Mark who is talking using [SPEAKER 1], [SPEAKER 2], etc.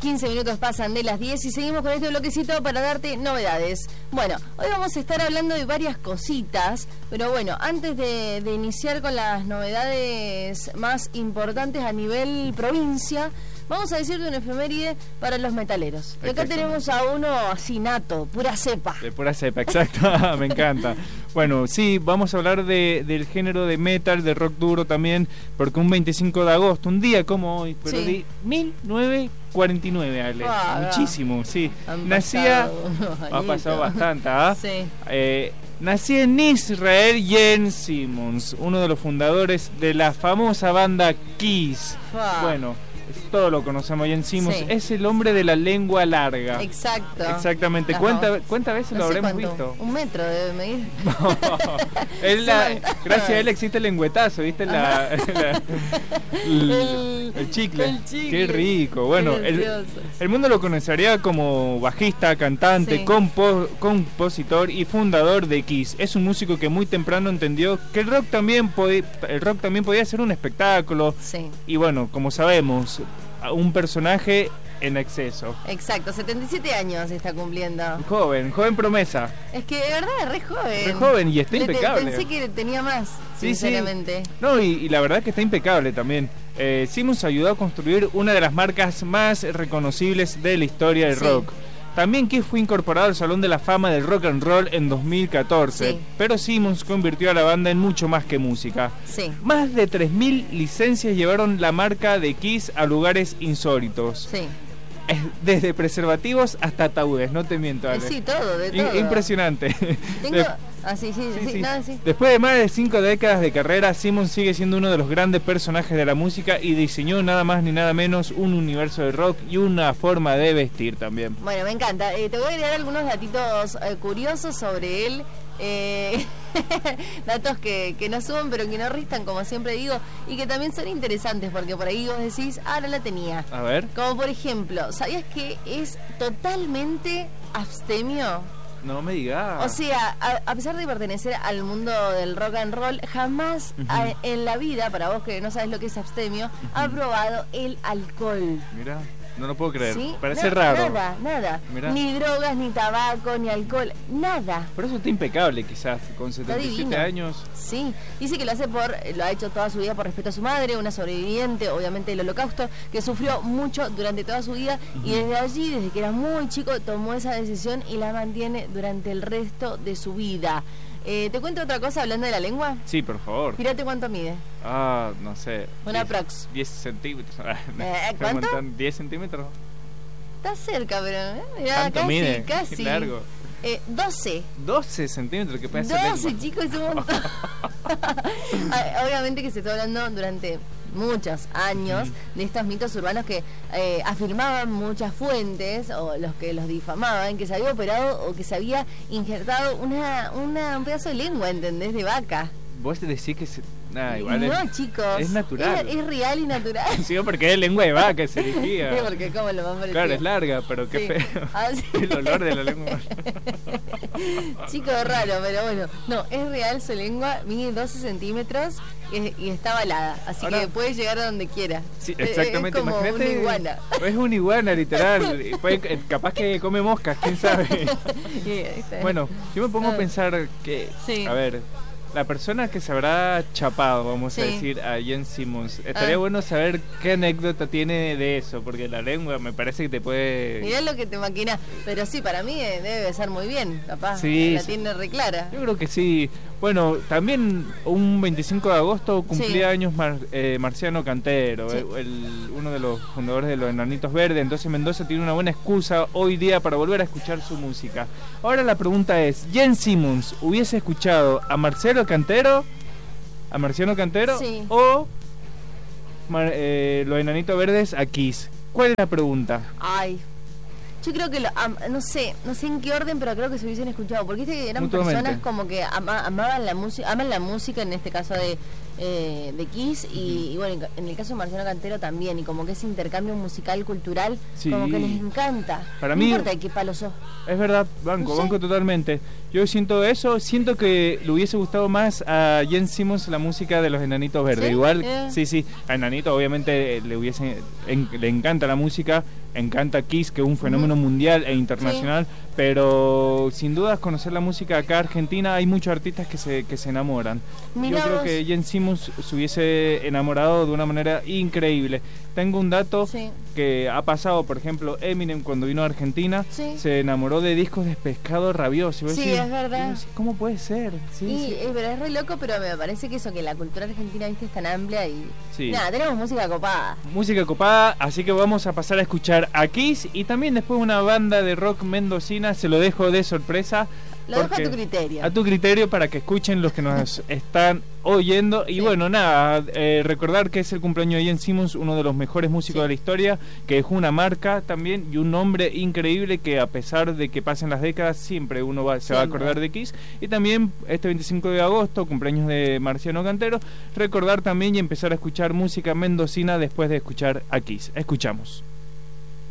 [SPEAKER 1] 15 minutos pasan de las 10 y seguimos con este bloquecito para darte novedades. Bueno, hoy vamos a estar hablando de varias cositas, pero bueno, antes de iniciar con las novedades más importantes a nivel provincia, vamos a decirte una efeméride para los metaleros. Y acá tenemos a uno así nato, pura cepa.
[SPEAKER 2] De pura cepa, exacto. Me encanta. Bueno, sí, vamos a hablar del género de metal, de rock duro también, porque un 25 de agosto, un día como hoy, pero de 1949, Ale. Muchísimo, sí. Ha pasado bastante, ¿ah? Sí. Nací en Israel Jens Simmons, uno de los fundadores de la famosa banda Kiss. Bueno, todo lo conocemos, Jens Simmons, es el hombre de la lengua larga.
[SPEAKER 1] Exacto.
[SPEAKER 2] Exactamente. ¿Cuántas veces lo habremos visto?
[SPEAKER 1] 1 metro debe medir.
[SPEAKER 2] No. Gracias a él existe el lengüetazo, ¿viste? El chicle. Qué rico. Bueno, el mundo lo conocería como bajista, cantante, compositor y fundador de Kiss. Es un músico que muy temprano entendió que el rock también podía ser un espectáculo. Sí. Y bueno, como sabemos, un personaje en exceso.
[SPEAKER 1] Exacto, 77 años está cumpliendo.
[SPEAKER 2] Joven promesa.
[SPEAKER 1] Es que de verdad es re joven.
[SPEAKER 2] Re joven y está impecable.
[SPEAKER 1] Pensé que tenía más, sinceramente.
[SPEAKER 2] Sí. No, y la verdad es que está impecable también. Simmons ayudó a construir una de las marcas más reconocibles de la historia del rock. También Kiss fue incorporado al Salón de la Fama del Rock and Roll en 2014, pero Simmons convirtió a la banda en mucho más que música. Sí. Más de 3.000 licencias llevaron la marca de Kiss a lugares insólitos. Sí. Desde preservativos hasta ataúdes, no te miento, Ale.
[SPEAKER 1] Sí, todo, de todo.
[SPEAKER 2] Impresionante.
[SPEAKER 1] Sí.
[SPEAKER 2] Después de más de 5 décadas de carrera, Simmons sigue siendo uno de los grandes personajes de la música y diseñó nada más ni nada menos un universo de rock y una forma de vestir también.
[SPEAKER 1] Bueno, me encanta. Te voy a agregar algunos datitos curiosos sobre él. Datos que no suben pero que no restan, como siempre digo, y que también son interesantes porque por ahí vos decís, no la tenía.
[SPEAKER 2] A ver.
[SPEAKER 1] Como por ejemplo, ¿sabías que es totalmente abstemio?
[SPEAKER 2] No me digas.
[SPEAKER 1] O sea, a pesar de pertenecer al mundo del rock and roll, jamás en la vida, para vos que no sabes lo que es abstemio, ha probado el alcohol.
[SPEAKER 2] Mira. No lo puedo creer,
[SPEAKER 1] ¿sí?
[SPEAKER 2] Parece raro.
[SPEAKER 1] Nada. Mirá. Ni drogas, ni tabaco, ni alcohol, nada.
[SPEAKER 2] Por eso está impecable quizás, con 77 años.
[SPEAKER 1] Sí, dice que lo ha hecho toda su vida por respeto a su madre, una sobreviviente, obviamente del Holocausto, que sufrió mucho durante toda su vida y desde allí, desde que era muy chico, tomó esa decisión y la mantiene durante el resto de su vida. ¿Te cuento otra cosa hablando de la lengua?
[SPEAKER 2] Sí, por favor.
[SPEAKER 1] Fíjate cuánto mide.
[SPEAKER 2] No sé.
[SPEAKER 1] Una aprox.
[SPEAKER 2] 10 centímetros.
[SPEAKER 1] ¿Cuánto?
[SPEAKER 2] 10 centímetros.
[SPEAKER 1] Está cerca, pero
[SPEAKER 2] mirá,
[SPEAKER 1] casi.
[SPEAKER 2] Largo.
[SPEAKER 1] 12.
[SPEAKER 2] 12 centímetros, que puede ser
[SPEAKER 1] 12, chicos, es un montón. Obviamente que se está hablando durante muchos años de estos mitos urbanos que afirmaban muchas fuentes o los que los difamaban que se había operado o que se había injertado un pedazo de lengua, ¿entendés? De vaca.
[SPEAKER 2] Vos te decís que igual
[SPEAKER 1] no, chicos,
[SPEAKER 2] es natural.
[SPEAKER 1] Es real y natural.
[SPEAKER 2] Sí, porque es lengua de vaca, se elegía.
[SPEAKER 1] Sí, porque como lo más parecido.
[SPEAKER 2] Claro, es larga, pero qué feo. El olor de la lengua.
[SPEAKER 1] Chicos, raro, pero bueno. No, es real, su lengua mide 12 centímetros y está avalada. Así que puede llegar a donde quiera. Sí,
[SPEAKER 2] exactamente.
[SPEAKER 1] Es como una iguana.
[SPEAKER 2] Es una iguana, literal. Capaz que come moscas, quién sabe. Bueno, yo me pongo a pensar que, a ver, la persona que se habrá chapado, vamos a decir, a Jens Simmons, estaría bueno saber qué anécdota tiene de eso, porque la lengua me parece que te puede...
[SPEAKER 1] Mirá lo que te maquina, pero sí, para mí debe ser muy bien, capaz, tiene re clara.
[SPEAKER 2] Yo creo que sí. Bueno, también un 25 de agosto cumplía años Marciano Cantero, uno de los fundadores de los Enanitos Verdes. Entonces Mendoza tiene una buena excusa hoy día para volver a escuchar su música. Ahora la pregunta es, ¿Jens Simmons hubiese escuchado a Marciano Cantero o los Enanitos Verdes a Kiss? ¿Cuál es la pregunta?
[SPEAKER 1] Yo creo que no sé en qué orden, pero creo que se hubiesen escuchado, porque eran personas como que amaban la música, aman la música, en este caso de de Kiss y bueno, en el caso de Marciano Cantero también, y como que ese intercambio musical, cultural, como que les encanta.
[SPEAKER 2] Para
[SPEAKER 1] no
[SPEAKER 2] mí,
[SPEAKER 1] importa de qué palo sos.
[SPEAKER 2] Es verdad, banco totalmente. Yo siento eso, siento que le hubiese gustado más a Jens Simmons la música de los Enanitos Verdes.
[SPEAKER 1] ¿Sí?
[SPEAKER 2] Igual, sí, a Enanito obviamente le encanta la música, encanta Kiss, que es un fenómeno mundial e internacional, pero sin dudas conocer la música acá Argentina, hay muchos artistas que se enamoran.
[SPEAKER 1] Mirá,
[SPEAKER 2] yo creo que Jens Simmons se hubiese enamorado de una manera increíble. Tengo un dato que ha pasado, por ejemplo, Eminem cuando vino a Argentina se enamoró de Discos de Pescado Rabioso.
[SPEAKER 1] Sí, es verdad.
[SPEAKER 2] ¿Cómo puede ser?
[SPEAKER 1] Pero es re loco, pero me parece que eso, que la cultura argentina, viste, es tan amplia y... Nada, tenemos música copada.
[SPEAKER 2] Música copada, así que vamos a pasar a escuchar a Kiss y también después una banda de rock mendocina, se lo dejo de sorpresa.
[SPEAKER 1] Lo dejo a tu criterio.
[SPEAKER 2] A tu criterio para que escuchen los que nos están oyendo. Y bueno, nada, recordar que es el cumpleaños de Jens Simmons, uno de los mejores músicos de la historia, que dejó una marca también y un nombre increíble que a pesar de que pasen las décadas, siempre uno se va a acordar de Kiss. Y también este 25 de agosto, cumpleaños de Marciano Cantero, recordar también y empezar a escuchar música mendocina después de escuchar a Kiss. Escuchamos.